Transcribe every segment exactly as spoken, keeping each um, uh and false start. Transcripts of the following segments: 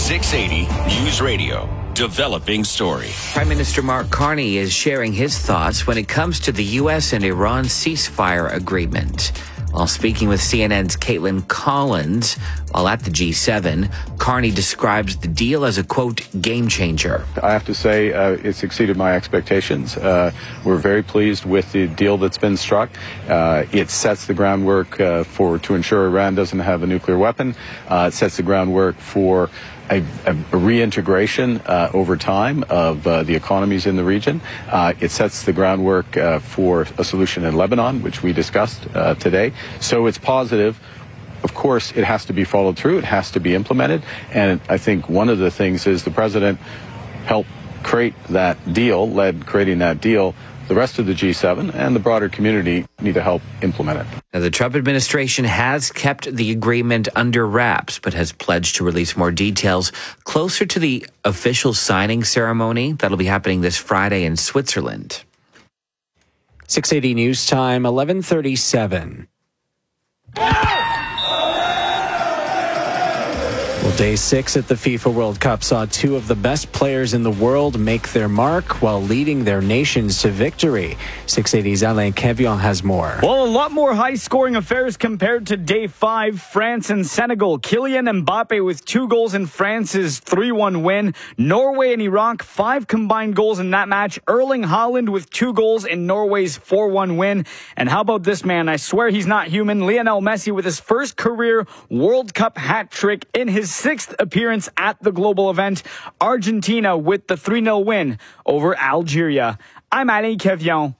six eighty News Radio. Developing story. Prime Minister Mark Carney is sharing his thoughts when it comes to the U S and Iran ceasefire agreement. While speaking with C N N's Caitlin Collins while at the G seven, Carney describes the deal as a, quote, game changer. I have to say uh, it's exceeded my expectations. Uh, we're very pleased with the deal that's been struck. Uh, it sets the groundwork uh, for to ensure Iran doesn't have a nuclear weapon. Uh, it sets the groundwork for A, a, a reintegration uh, over time of uh, the economies in the region. Uh, it sets the groundwork uh, for a solution in Lebanon, which we discussed uh, today. So it's positive. Of course, it has to be followed through. It has to be implemented. And I think one of the things is the president helped create that deal, led creating that deal. The rest of the G seven and the broader community need to help implement it. Now, the Trump administration has kept the agreement under wraps, but has pledged to release more details closer to the official signing ceremony that'll be happening this Friday in Switzerland. six eighty News Time, eleven thirty-seven. Well, day six at the FIFA World Cup saw two of the best players in the world make their mark while leading their nations to victory. six eighty's Alain Kevion has more. Well, a lot more high-scoring affairs compared to day five. France and Senegal. Kylian Mbappe with two goals in France's three one win. Norway and Iraq, five combined goals in that match. Erling Haaland with two goals in Norway's four one win. And how about this man? I swear he's not human. Lionel Messi with his first career World Cup hat trick in his sixth appearance at the global event. Argentina with the three nil win over Algeria. I'm Alain Kevion.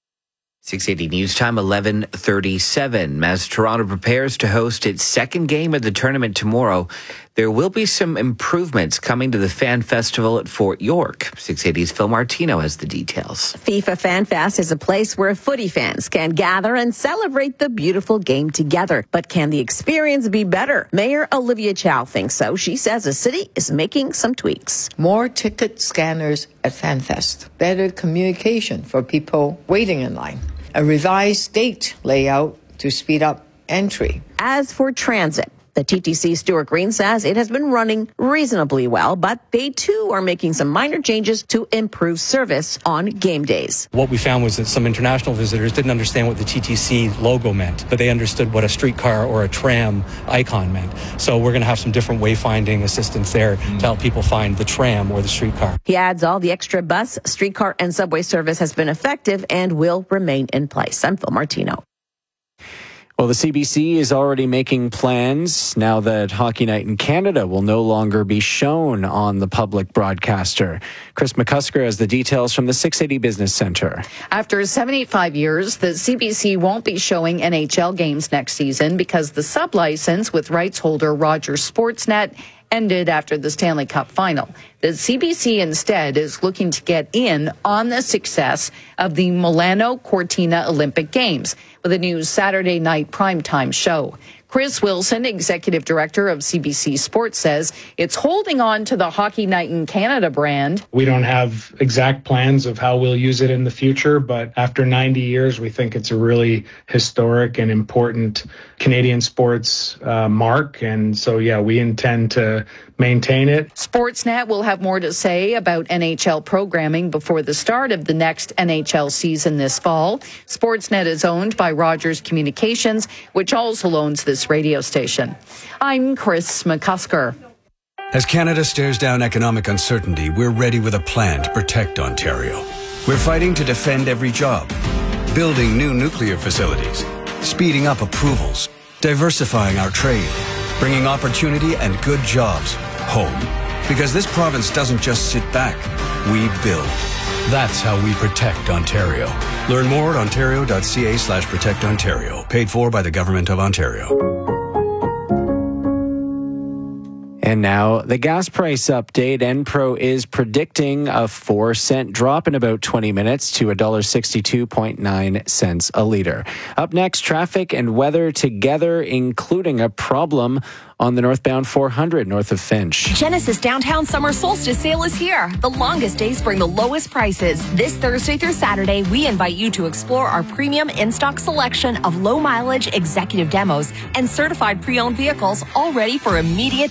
six eighty News Time, eleven thirty-seven. As Toronto prepares to host its second game of the tournament tomorrow, there will be some improvements coming to the Fan Festival at Fort York. six eighty's Phil Martino has the details. FIFA Fan Fest is a place where footy fans can gather and celebrate the beautiful game together. But can the experience be better? Mayor Olivia Chow thinks so. She says the city is making some tweaks. More ticket scanners at FanFest. Better communication for people waiting in line. A revised gate layout to speed up entry. As for transit, the T T C Stuart Green says it has been running reasonably well, but they too are making some minor changes to improve service on game days. What we found was that some international visitors didn't understand what the T T C logo meant, but they understood what a streetcar or a tram icon meant. So we're going to have some different wayfinding assistance there mm. to help people find the tram or the streetcar. He adds all the extra bus, streetcar, and subway service has been effective and will remain in place. I'm Phil Martino. Well, the C B C is already making plans now that Hockey Night in Canada will no longer be shown on the public broadcaster. Chris McCusker has the details from the six eighty Business Center. After seventy-five years, the C B C won't be showing N H L games next season because the sublicense with rights holder Rogers Sportsnet ended after the Stanley Cup final. The C B C instead is looking to get in on the success of the Milano Cortina Olympic Games with a new Saturday night primetime show. Chris Wilson, executive director of C B C Sports, says it's holding on to the Hockey Night in Canada brand. We don't have exact plans of how we'll use it in the future, but after ninety years, we think it's a really historic and important Canadian sports uh, mark. And so, yeah, we intend to maintain it. Sportsnet will have more to say about N H L programming before the start of the next N H L season this fall. Sportsnet is owned by Rogers Communications, which also owns this radio station. I'm Chris McCusker. As Canada stares down economic uncertainty, we're ready with a plan to protect Ontario. We're fighting to defend every job, building new nuclear facilities, speeding up approvals, diversifying our trade, bringing opportunity and good jobs home. Because this province doesn't just sit back, we build. That's how we protect Ontario. Learn more at ontario.ca slash protect Ontario. Paid for by the Government of Ontario. And now the gas price update. Enpro is predicting a four cent drop in about twenty minutes to one dollar sixty-two point nine cents a litre. Up next, traffic and weather together, including a problem on the northbound four hundred north of Finch. Genesis Downtown Summer Solstice Sale is here. The longest days bring the lowest prices. This Thursday through Saturday, we invite you to explore our premium in-stock selection of low-mileage executive demos and certified pre-owned vehicles all ready for immediate